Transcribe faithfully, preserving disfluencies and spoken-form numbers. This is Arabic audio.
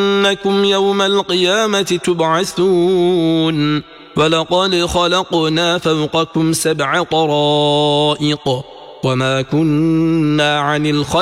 إنكم يوم القيامة تبعثون ولقد خلقنا فوقكم سبع طرائق وما كنا عن الخلق